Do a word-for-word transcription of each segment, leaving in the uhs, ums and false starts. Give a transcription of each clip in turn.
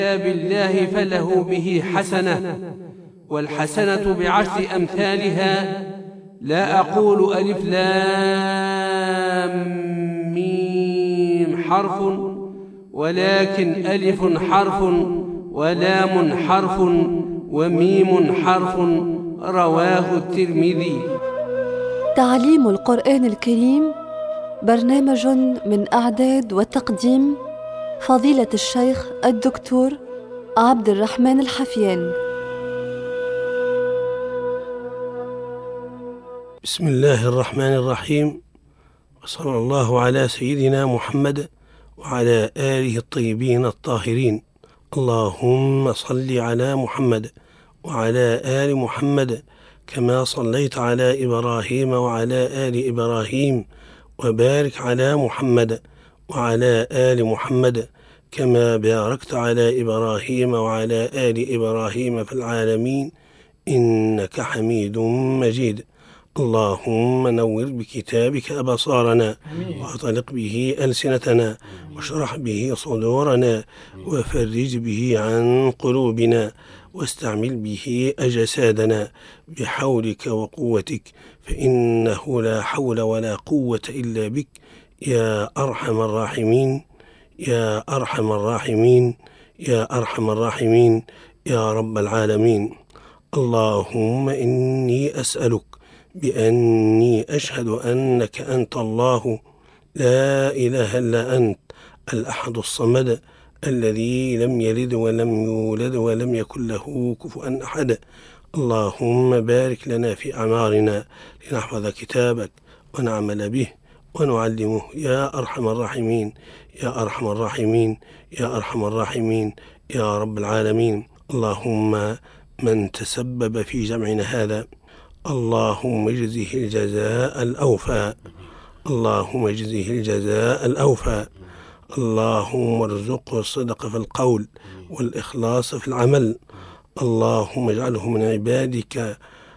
كتاب الله فله به حسنة، والحسنة بعشر أمثالها. لا أقول ألف لام ميم حرف، ولكن ألف حرف ولام حرف وميم حرف. رواه الترمذي. تعليم القرآن الكريم برنامج من إعداد وتقديم فضيلة الشيخ الدكتور عبد الرحمن الحفيان. بسم الله الرحمن الرحيم، وصلى الله على سيدنا محمد وعلى آله الطيبين الطاهرين. اللهم صل على محمد وعلى آل محمد كما صليت على إبراهيم وعلى آل إبراهيم، وبارك على محمد وعلى آل محمد كما باركت على إبراهيم وعلى آل إبراهيم في العالمين إنك حميد مجيد. اللهم نور بكتابك أبصارنا، وأطلق به ألسنتنا، واشرح به صدورنا، وفرج به عن قلوبنا، واستعمل به أجسادنا بحولك وقوتك، فإنه لا حول ولا قوة إلا بك يا أرحم الراحمين يا أرحم الراحمين يا أرحم الراحمين يا رب العالمين. اللهم إني أسألك بأني أشهد أنك أنت الله لا إله إلا أنت الأحد الصمد الذي لم يلد ولم يولد ولم يكن له كفوا أحد. اللهم بارك لنا في أعمارنا لنحفظ كتابك ونعمل به ونعلمه يا أرحم الراحمين يا أرحم الراحمين يا أرحم الراحمين يا رب العالمين. اللهم من تسبب في جمعنا هذا اللهم اجزه الجزاء الأوفى اللهم اجزه الجزاء الأوفى. اللهم ارزقه الصدق في القول والإخلاص في العمل. اللهم اجعله من عبادك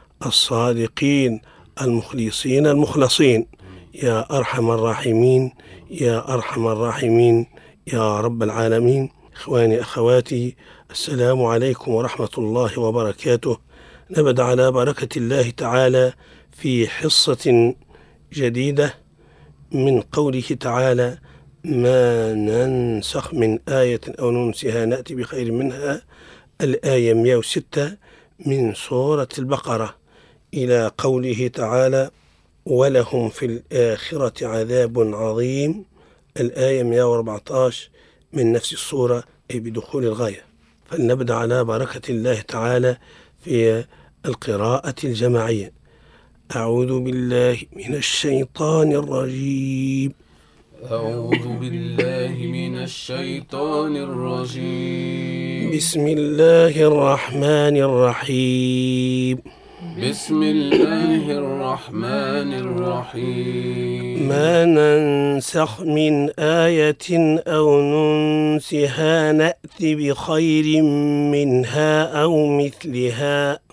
الصادقين المخلصين المخلصين يا أرحم الراحمين يا أرحم الراحمين يا رب العالمين. إخواني أخواتي، السلام عليكم ورحمة الله وبركاته. نبدأ على بركة الله تعالى في حصة جديدة من قوله تعالى: ما ننسخ من آية أو ننسها نأتي بخير منها، الآية مئة وستة من سورة البقرة، إلى قوله تعالى: ولهم في الآخرة عذاب عظيم، الآية مئة وأربعة عشر من نفس السورة، أي بدخول الغاية. فلنبدأ على بركة الله تعالى في القراءة الجماعية. أعوذ بالله من الشيطان الرجيم أعوذ بالله من الشيطان الرجيم بسم الله الرحمن الرحيم بسم الله الرحمن الرحيم ما ننسخ من آية أو ننسها نأتي بخير منها أو مثلها